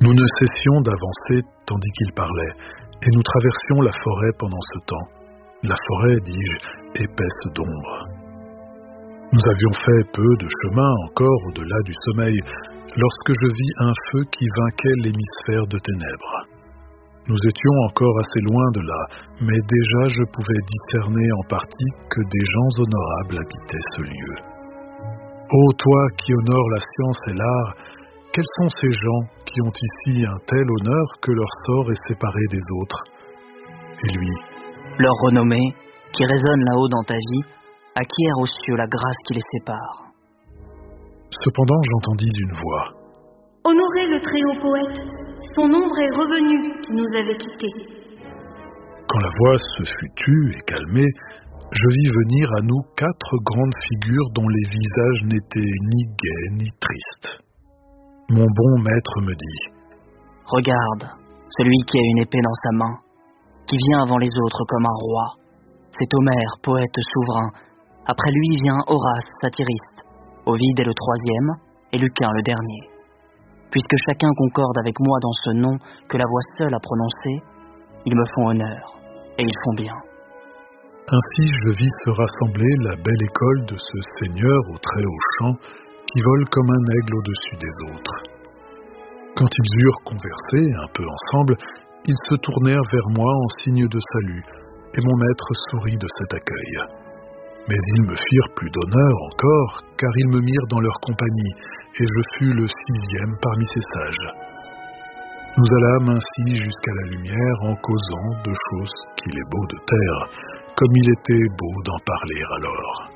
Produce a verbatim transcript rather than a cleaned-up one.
Nous ne cessions d'avancer tandis qu'il parlait, et nous traversions la forêt pendant ce temps. La forêt, dis-je, épaisse d'ombre. Nous avions fait peu de chemin encore au-delà du sommeil, lorsque je vis un feu qui vainquait l'hémisphère de ténèbres. Nous étions encore assez loin de là, mais déjà je pouvais discerner en partie que des gens honorables habitaient ce lieu. Ô toi qui honores la science et l'art, quels sont ces gens qui ont ici un tel honneur que leur sort est séparé des autres? Et lui, leur renommée, qui résonne là-haut dans ta vie, acquiert aux cieux la grâce qui les sépare. Cependant j'entendis une voix. Honorez le très haut poète, son ombre est revenue qui nous avait quittés. Quand la voix se fut tue et calmée, je vis venir à nous quatre grandes figures dont les visages n'étaient ni gais ni tristes. Mon bon maître me dit: Regarde, celui qui a une épée dans sa main, qui vient avant les autres comme un roi. C'est Homère, poète souverain. Après lui vient Horace, satiriste. Ovide est le troisième, et Lucain le dernier. Puisque chacun concorde avec moi dans ce nom que la voix seule a prononcé, ils me font honneur, et ils font bien. Ainsi je vis se rassembler la belle école de ce seigneur au très haut chant, qui vole comme un aigle au-dessus des autres. Quand ils eurent conversé un peu ensemble, ils se tournèrent vers moi en signe de salut, et mon maître sourit de cet accueil. Mais ils me firent plus d'honneur encore, car ils me mirent dans leur compagnie, et je fus le sixième parmi ces sages. Nous allâmes ainsi jusqu'à la lumière en causant de choses qu'il est beau de taire, comme il était beau d'en parler alors.